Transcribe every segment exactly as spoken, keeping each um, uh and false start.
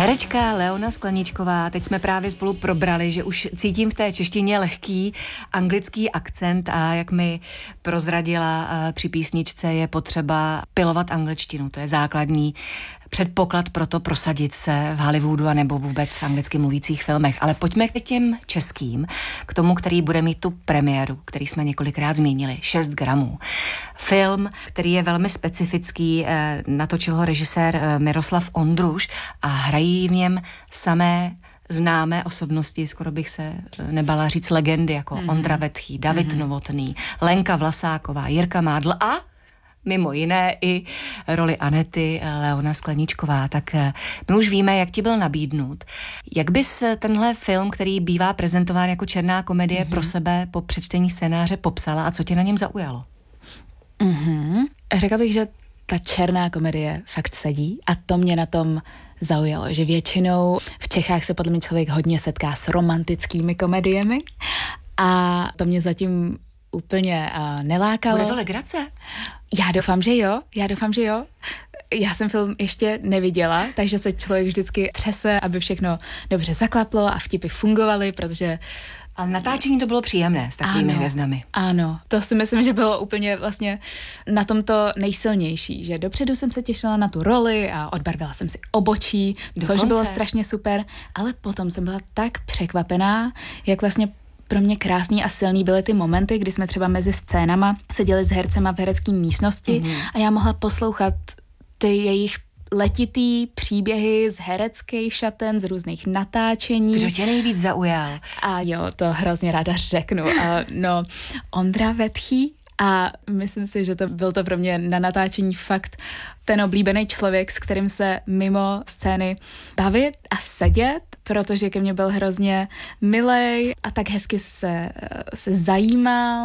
Herečka Leona Skleničková, teď jsme právě spolu probrali, že už cítím v té češtině lehký anglický akcent a jak mi prozradila při písničce, je potřeba pilovat angličtinu, to je základní předpoklad pro to prosadit se v Hollywoodu a nebo vůbec v anglicky mluvících filmech. Ale pojďme k těm českým, k tomu, který bude mít tu premiéru, který jsme několikrát zmínili, šest gramů. Film, který je velmi specifický, natočil ho režisér Miroslav Ondruš a hrají v něm samé známé osobnosti, skoro bych se nebala říct legendy, jako mm-hmm. Ondra Vetchý, David mm-hmm. Novotný, Lenka Vlasáková, Jirka Mádl a mimo jiné i roli Anety Leona Skleničková. Tak my už víme, jak ti byl nabídnut. Jak bys tenhle film, který bývá prezentován jako černá komedie, mm-hmm. pro sebe po přečtení scénáře popsala a co tě na něm zaujalo? Mm-hmm. Řekla bych, že ta černá komedie fakt sedí a to mě na tom zaujalo, že většinou v Čechách se podle mě člověk hodně setká s romantickými komediemi a to mě zatím úplně uh, nelákalo. Bude to legrace? Já doufám, že jo. Já doufám, že jo. Já jsem film ještě neviděla, takže se člověk vždycky třese, aby všechno dobře zaklaplo a vtipy fungovaly, protože ale natáčení to bylo příjemné s takovými hvězdami. Ano, to si myslím, že bylo úplně vlastně na tomto nejsilnější, že dopředu jsem se těšila na tu roli a odbarvila jsem si obočí, Dokonce. Což bylo strašně super, ale potom jsem byla tak překvapená, jak vlastně pro mě krásný a silný byly ty momenty, kdy jsme třeba mezi scénama seděli s hercema v herecké místnosti mm-hmm. a já mohla poslouchat ty jejich letitý příběhy z hereckých šaten, z různých natáčení. Kdo tě nejvíc zaujal? A jo, to hrozně ráda řeknu. A no, Ondra Vetchý a myslím si, že to byl to pro mě na natáčení fakt ten oblíbený člověk, s kterým se mimo scény bavit a sedět, protože ke mně byl hrozně milej a tak hezky se, se zajímal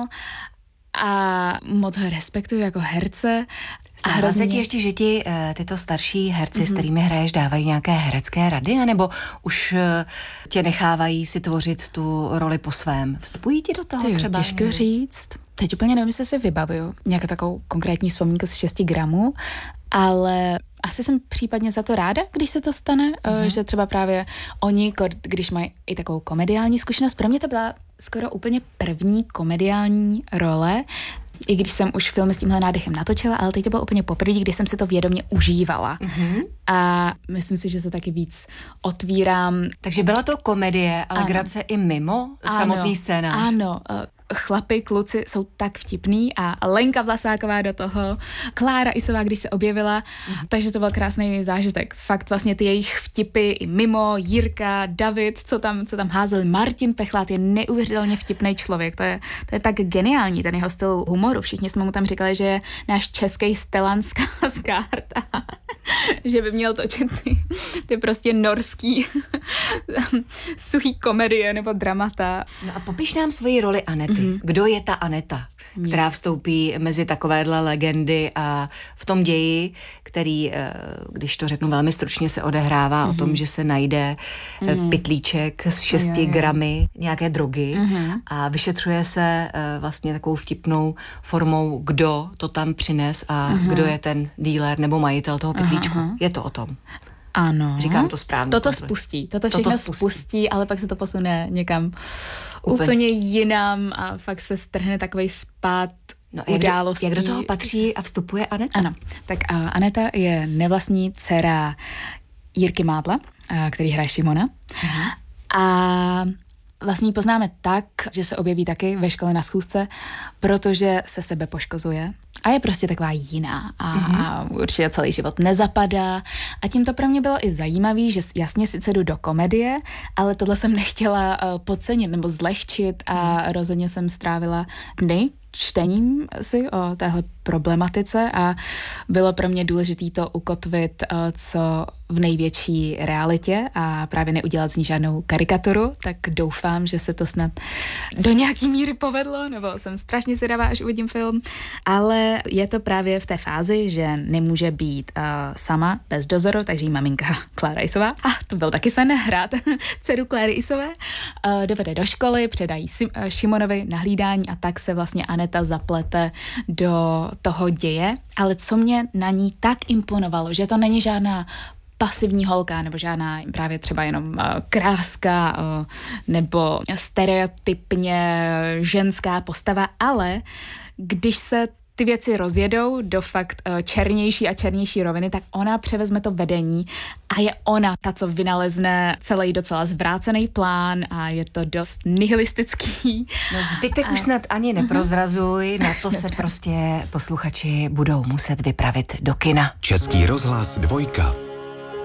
a moc ho respektuju jako herce. A hrozně se ti ještě, že ti uh, tyto starší herci, mm-hmm. s kterými hraješ, dávají nějaké herecké rady, anebo už uh, tě nechávají si tvořit tu roli po svém? Vstupují ti do toho Ty, třeba? Těžko říct. Teď úplně nevím, jestli si vybavuju nějakou takovou konkrétní vzpomínku z šesti gramů, ale asi jsem případně za to ráda, když se to stane, mm-hmm. že třeba právě oni, když mají i takovou komediální zkušenost, pro mě to byla skoro úplně první komediální role, i když jsem už filmy s tímhle nádechem natočila, ale teď to bylo úplně poprvé, kdy jsem si to vědomě užívala. Mm-hmm. A myslím si, že se taky víc otvírám. Takže byla to komedie, ale legrace i mimo ano. samotný scénář. Ano, chlapi, kluci jsou tak vtipný a Lenka Vlasáková do toho, Klára Isová, když se objevila, mm. takže to byl krásný zážitek. Fakt vlastně ty jejich vtipy i mimo, Jirka, David, co tam, co tam házeli, Martin Pechlát je neuvěřitelně vtipný člověk, to je, to je tak geniální, ten jeho styl humoru. Všichni jsme mu tam říkali, že je náš český Stellan Skarsgård, že by měl točit ty, ty prostě norský suchý komedie nebo dramata. No a popiš nám svoji roli Anety. Mm-hmm. Kdo je ta Aneta, která vstoupí mezi takovéhle legendy a v tom ději, který, když to řeknu velmi stručně, se odehrává mm-hmm. o tom, že se najde mm-hmm. pytlíček s šesti mm-hmm. gramy nějaké drogy mm-hmm. a vyšetřuje se vlastně takovou vtipnou formou, kdo to tam přines a mm-hmm. kdo je ten dealer nebo majitel toho pytlíčku. Aha. Je to o tom. Ano. Říkám to správně. Toto spustí. Toto všechno Toto spustí. spustí, ale pak se to posune někam úplně, úplně jinam a fakt se strhne takový spád no, událostí. Jak do, jak do toho patří a vstupuje Aneta? Ano. Tak uh, Aneta je nevlastní dcera Jirky Mádla, uh, který hraje Šimona. Aha. A vlastně ji poznáme tak, že se objeví taky ve škole na schůzce, protože se sebe poškozuje a je prostě taková jiná a, mm-hmm. a určitě celý život nezapadá a tím to pro mě bylo i zajímavý, že jasně sice jdu do komedie, ale tohle jsem nechtěla uh, podcenit nebo zlehčit a mm. rozhodně jsem strávila dny čtením si o téhle problematice a bylo pro mě důležité to ukotvit uh, co v největší realitě a právě neudělat z ní žádnou karikaturu, tak doufám, že se to snad do nějaký míry povedlo, nebo jsem strašně zvědavá, až uvidím film, ale je to právě v té fázi, že nemůže být uh, sama bez dozoru, takže jí maminka Klára Isová, a to byl taky sen hrát dceru Kláry Isové, uh, dovede do školy, předají Sim, uh, Šimonovi na hlídání a tak se vlastně Aneta zaplete do toho děje, ale co mě na ní tak imponovalo, že to není žádná pasivní holka, nebo žádná právě třeba jenom uh, kráska uh, nebo stereotypně ženská postava, ale když se ty věci rozjedou do fakt uh, černější a černější roviny, tak ona převezme to vedení a je ona ta, co vynalezne celý docela zvrácený plán a je to dost nihilistický. No zbytek a... už snad ani neprozrazuj, na to se prostě posluchači budou muset vypravit do kina. Český rozhlas dvojka.